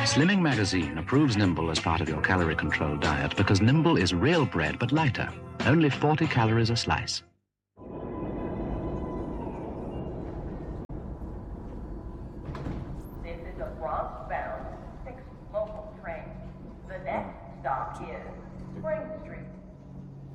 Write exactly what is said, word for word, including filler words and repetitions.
Slimming Magazine approves Nimble as part of your calorie-controlled diet because Nimble is real bread but lighter, only forty calories a slice.